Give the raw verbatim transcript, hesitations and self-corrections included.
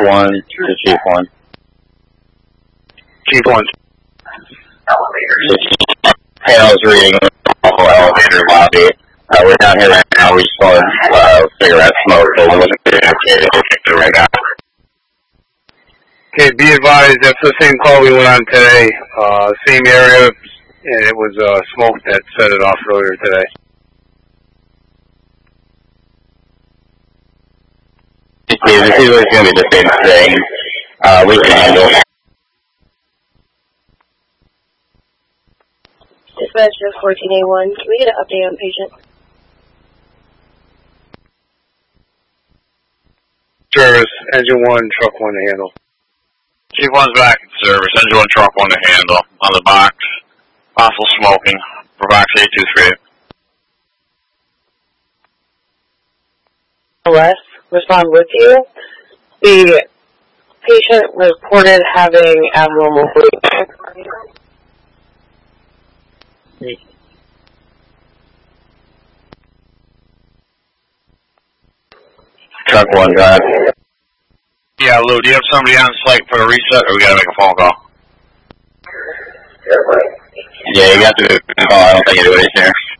one to Chief one. Chief one. Elevator. Panels reading elevator lobby. Uh, we're down here right now. We saw uh, cigarette smoke, but we're looking for the right now. Okay, be advised, that's the same call we went on today. Uh, same area, and it was uh, smoke that set it off earlier today. This is going to be the same thing. Uh, we can handle it. Dispatcher fourteen A one, can we get an update on patient? Service, engine one, truck one to handle. Chief one's back in service, engine one, truck one to handle. On the box, possible smoking, for box eight two three. Wes, respond with you. The patient reported having abnormal breathing. Truck one, drive. Yeah, Lou, do you have somebody on site for a reset, or we gotta make a phone call? Yeah, you got to call. I don't think anybody's here.